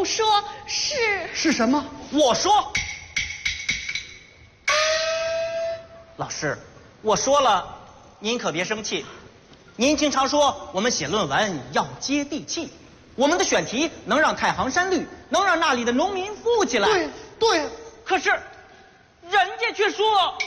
说是什么？ 我说，老师，我说了，您可别生气。您经常说我们写论文要接地气，我们的选题能让太行山绿，能让那里的农民富起来。 对。 可是，人家却说